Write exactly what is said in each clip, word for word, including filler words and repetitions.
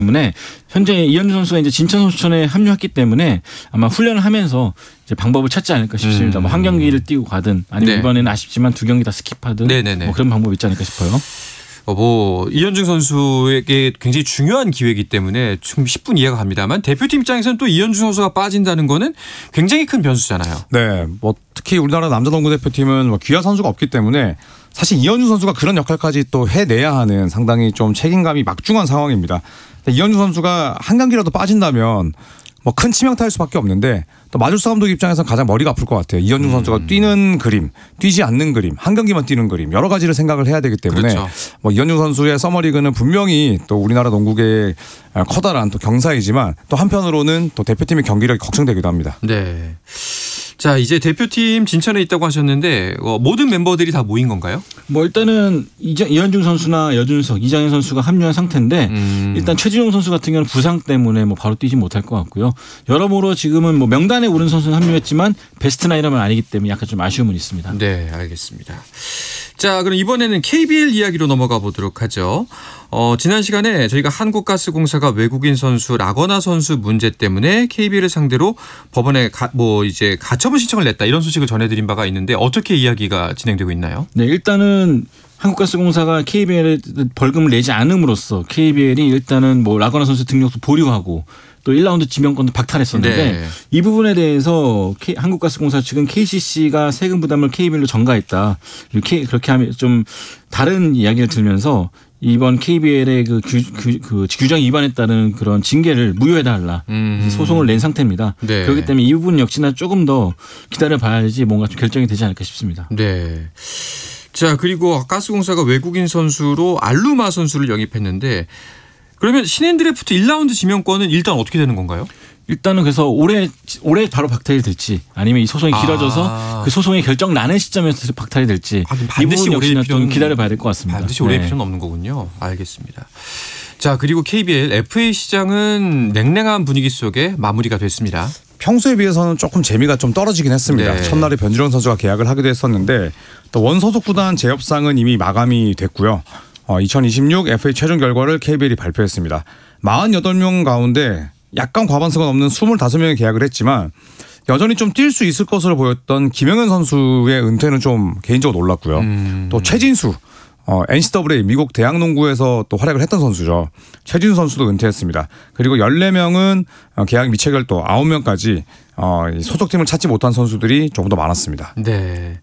때문에 현재 이현주 선수가 이제 진천 선수촌에 합류했기 때문에 아마 훈련을 하면서 이제 방법을 찾지 않을까 싶습니다. 음. 뭐 한 경기를 뛰고 가든 아니면 네. 이번에는 아쉽지만 두 경기 다 스킵하든 네네네. 뭐 그런 방법이 있지 않을까 싶어요. 어, 뭐 이현중 선수에게 굉장히 중요한 기회이기 때문에 좀 십 분 이해가 갑니다만 대표팀 입장에서는 또 이현중 선수가 빠진다는 거는 굉장히 큰 변수잖아요. 네, 뭐 특히 우리나라 남자 농구 대표팀은 뭐 귀화 선수가 없기 때문에 사실 이현중 선수가 그런 역할까지 또 해내야 하는 상당히 좀 책임감이 막중한 상황입니다. 이현중 선수가 한 경기라도 빠진다면 뭐 큰 치명타일 수밖에 없는데 또 마주스 감독 입장에서는 가장 머리가 아플 것 같아요. 이현중 음. 선수가 뛰는 그림, 뛰지 않는 그림, 한 경기만 뛰는 그림 여러 가지를 생각을 해야 되기 때문에 그렇죠. 뭐 이현중 선수의 서머리그는 분명히 또 우리나라 농구계의 커다란 또 경사이지만 또 한편으로는 또 대표팀의 경기력이 걱정되기도 합니다. 네. 자, 이제 대표팀 진천에 있다고 하셨는데 어, 모든 멤버들이 다 모인 건가요? 뭐 일단은 이현중 선수나 여준석, 이장현 선수가 합류한 상태인데 음. 일단 최진용 선수 같은 경우는 부상 때문에 뭐 바로 뛰지 못할 것 같고요. 여러모로 지금은 뭐 명단에 오른 선수는 합류했지만 베스트 나인은 아니기 때문에 약간 좀 아쉬움은 있습니다. 네, 알겠습니다. 자, 그럼 이번에는 케이비엘 이야기로 넘어가 보도록 하죠. 어, 지난 시간에 저희가 한국가스공사가 외국인 선수 라거나 선수 문제 때문에 케이비엘을 상대로 법원에 가, 뭐 이제 가처분 신청을 냈다 이런 소식을 전해드린 바가 있는데 어떻게 이야기가 진행되고 있나요? 네, 일단은 한국가스공사가 케이비엘에 벌금을 내지 않음으로써 케이비엘이 일단은 뭐 라거나 선수 등록도 보류하고 또 일 라운드 지명권도 박탈했었는데 네. 이 부분에 대해서 K, 한국가스공사 측은 케이씨씨가 세금 부담을 케이비엘로 전가했다. 이렇게 그렇게 하면 좀 다른 이야기를 들으면서 이번 케이비엘의 그, 규, 규, 그 규정 위반에 따른 그런 징계를 무효해달라 음. 소송을 낸 상태입니다. 네. 그렇기 때문에 이 부분 역시나 조금 더 기다려봐야지 뭔가 좀 결정이 되지 않을까 싶습니다. 네. 자, 그리고 가스공사가 외국인 선수로 알루마 선수를 영입했는데 그러면 신인 드래프트 일 라운드 지명권은 일단 어떻게 되는 건가요? 일단은 그래서 올해 올해 바로 박탈이 될지 아니면 이 소송이 길어져서 아. 그 소송이 결정 나는 시점에서 박탈이 될지 아, 이 부분 역시나 좀 기다려봐야 될 것 같습니다. 반드시 올해의 네. 필요는 없는 거군요. 알겠습니다. 자, 그리고 케이비엘 에프에이 시장은 냉랭한 분위기 속에 마무리가 됐습니다. 평소에 비해서는 조금 재미가 좀 떨어지긴 했습니다. 네. 첫날에 변준영 선수가 계약을 하기도 했었는데 또 원소속 구단 재협상은 이미 마감이 됐고요. 어, 이천이십육 에프에이 최종 결과를 케이비엘이 발표했습니다. 사십팔 명 가운데 약간 과반수가 넘는 이십오 명이 계약을 했지만 여전히 좀 뛸 수 있을 것으로 보였던 김영현 선수의 은퇴는 좀 개인적으로 놀랐고요. 음. 또 최진수 어, 엔씨에이 미국 대학농구에서 또 활약을 했던 선수죠. 최진수 선수도 은퇴했습니다. 그리고 열네 명은 계약 미체결 또 아홉 명까지 어, 소속팀을 찾지 못한 선수들이 조금 더 많았습니다. 네.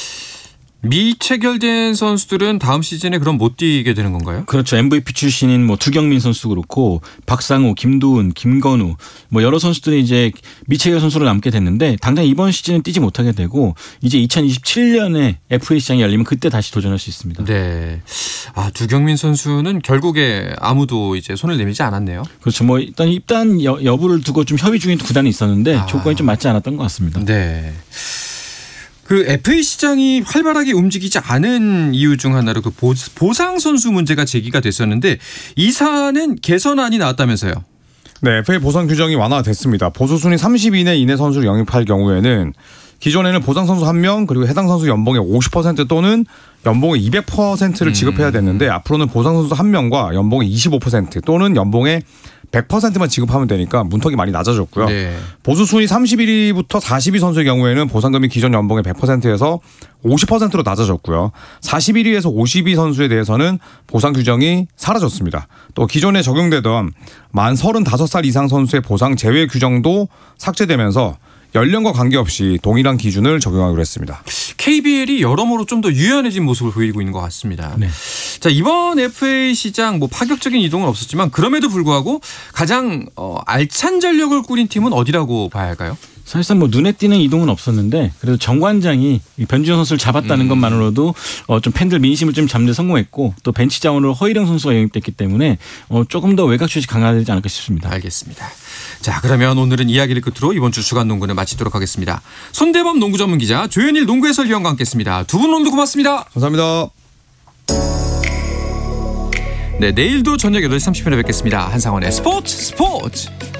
미체결된 선수들은 다음 시즌에 그럼 못 뛰게 되는 건가요? 그렇죠. 엠브이피 출신인 뭐 두경민 선수도 그렇고 박상우, 김도훈, 김건우 뭐 여러 선수들이 이제 미체결 선수로 남게 됐는데 당장 이번 시즌은 뛰지 못하게 되고 이제 이천이십칠 년에 에프에이 시장이 열리면 그때 다시 도전할 수 있습니다. 네. 아, 두경민 선수는 결국에 아무도 이제 손을 내밀지 않았네요. 그렇죠. 뭐 일단 입단 여, 여부를 두고 좀 협의 중인 구단이 있었는데 아. 조건이 좀 맞지 않았던 것 같습니다. 네. 그 에프에이 시장이 활발하게 움직이지 않은 이유 중 하나로 그 보상 선수 문제가 제기가 됐었는데 이 사안은 개선안이 나왔다면서요? 네, 에프에이 보상 규정이 완화됐습니다. 보수 순위 삼십 위 내 이내 선수를 영입할 경우에는 기존에는 보상 선수 한 명 그리고 해당 선수 연봉의 오십 퍼센트 또는 연봉의 이백 퍼센트를 지급해야 됐는데 음. 앞으로는 보상 선수 한 명과 연봉의 이십오 퍼센트 또는 연봉의 백 퍼센트만 지급하면 되니까 문턱이 많이 낮아졌고요. 네. 보수 순위 삼십일 위부터 사십 위 선수의 경우에는 보상금이 기존 연봉의 백 퍼센트에서 오십 퍼센트로 낮아졌고요. 사십일 위에서 오십 위 선수에 대해서는 보상 규정이 사라졌습니다. 또 기존에 적용되던 만 서른다섯 살 이상 선수의 보상 제외 규정도 삭제되면서 연령과 관계없이 동일한 기준을 적용하기로 했습니다. 케이비엘이 여러모로 좀 더 유연해진 모습을 보이고 있는 것 같습니다. 네. 자, 이번 에프에이 시장 뭐 파격적인 이동은 없었지만 그럼에도 불구하고 가장 어, 알찬 전력을 꾸린 팀은 어디라고 봐야 할까요? 사실상 뭐 눈에 띄는 이동은 없었는데 그래도 정관장이 변준영 선수를 잡았다는 음. 것만으로도 어 좀 팬들 민심을 좀 잡는 데 성공했고 또 벤치 자원으로 허일영 선수가 영입됐기 때문에 어 조금 더 외곽슛이 강화되지 않을까 싶습니다. 알겠습니다. 자, 그러면 오늘은 이야기를 끝으로 이번 주 주간 농구는 마치도록 하겠습니다. 손대범 농구 전문 기자 조현일 농구 해설위원과 함께했습니다. 두 분 오늘도 고맙습니다. 감사합니다. 네, 내일도 저녁 여덟 시 삼십 분에 뵙겠습니다. 한상원의 스포츠 스포츠.